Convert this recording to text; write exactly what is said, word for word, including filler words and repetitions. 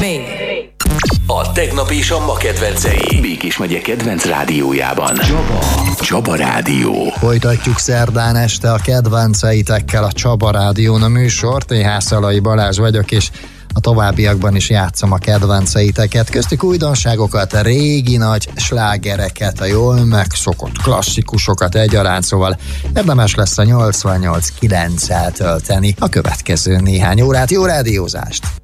A tegnap és a ma kedvencei Békés megye kedvenc rádiójában. Csaba. Csaba Rádió. Folytatjuk szerdán este a kedvenceitekkel a Csaba Rádión a műsort. Én Hászalai Balázs vagyok, és a továbbiakban is játszom a kedvenceiteket, köztük újdonságokat, a régi nagy slágereket, a jól megszokott klasszikusokat egyaránt, szóval érdemes lesz a nyolcvannyolc kilenc eltölteni a következő néhány órát. Jó rádiózást!